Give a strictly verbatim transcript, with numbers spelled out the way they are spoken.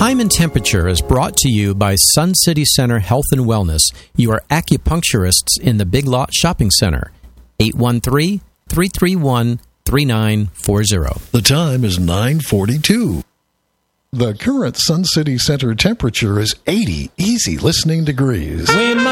Time and Temperature is brought to you by Sun City Center Health and Wellness, your acupuncturists in the Big Lot Shopping Center. eight one three, three three one, three nine four zero. The time is nine forty-two. The current Sun City Center temperature is eighty easy listening degrees. When my